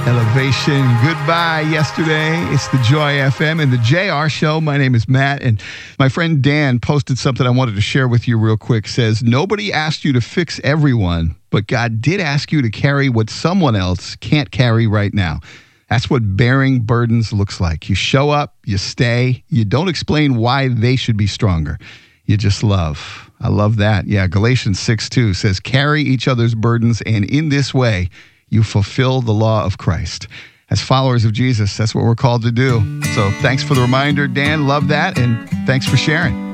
Elevation, goodbye yesterday. It's the Joy FM and the JR Show. My name is Matt, and my friend Dan posted something I wanted to share with you real quick. Says, nobody asked you to fix everyone, but God did ask you to carry what someone else can't carry right now. That's what bearing burdens looks like. You show up, you stay, you don't explain why they should be stronger. You just love. I love that. Yeah, Galatians 6:2 says, carry each other's burdens, and in this way, you fulfill the law of Christ. As followers of Jesus, that's what we're called to do. So thanks for the reminder, Dan. Love that, and thanks for sharing.